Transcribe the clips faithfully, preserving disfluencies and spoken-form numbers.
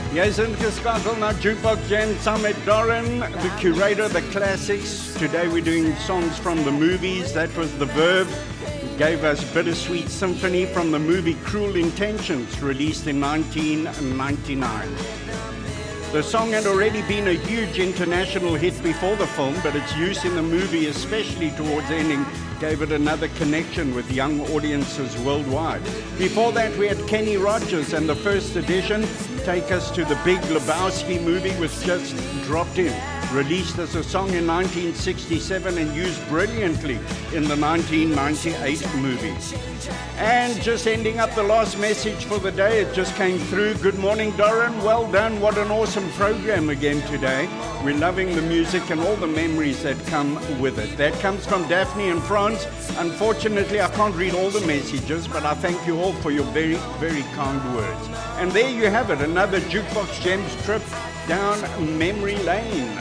Jy's ingeskakel na Jukebox Jam saam met Doran, the curator of the classics. Today we're doing songs from the movies. That was The Verve. He gave us Bittersweet Symphony from the movie Cruel Intentions, released in nineteen ninety-nine. The song had already been a huge international hit before the film, but its use in the movie, especially towards the ending, gave it another connection with young audiences worldwide. Before that, we had Kenny Rogers and the first edition take us to the Big Lebowski movie, which just dropped in. Released as a song in nineteen sixty-seven and used brilliantly in the nineteen ninety-eight movie. And just ending up the last message for the day, it just came through. Good morning, Doran. Well done. What an awesome program again today. We're loving the music and all the memories that come with it. That comes from Daphne in France. Unfortunately, I can't read all the messages, but I thank you all for your very, very kind words. And there you have it, another Jukebox Gems trip down memory lane.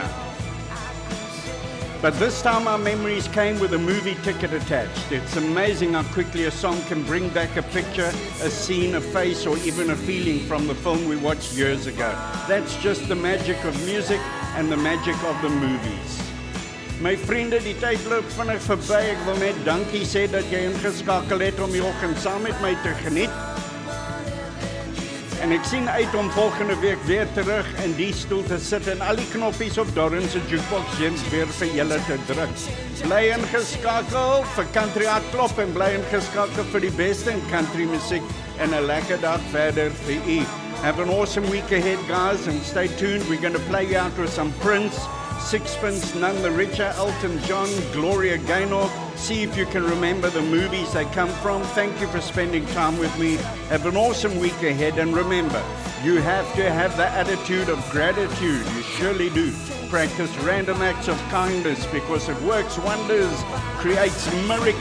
But this time our memories came with a movie ticket attached. It's amazing how quickly a song can bring back a picture, a scene, a face, or even a feeling from the film we watched years ago. That's just the magic of music and the magic of the movies. My vriende, die tyd loop vinnig verby. Ek wil net dankie sê dat jy ingeskakel het om die oggend saam met my te geniet. En ek sien uit om volgende week weer terug in die stoel te sit en al die knoppies op Doran se Jukebox Gems weer vir julle te druk. Bly ingeskakel vir Country Hart Klop en bly ingeskakel vir die beste in country musiek en 'n lekker dag verder vir u. Have an awesome week ahead, guys, and stay tuned. We're going to play you out with some Prince, Sixpence None the Richer, Elton John, Gloria Gaynor. See if you can remember the movies they come from. Thank you for spending time with me. Have an awesome week ahead, and remember, you have to have the attitude of gratitude. You surely do. Practice random acts of kindness because it works wonders, creates miracles.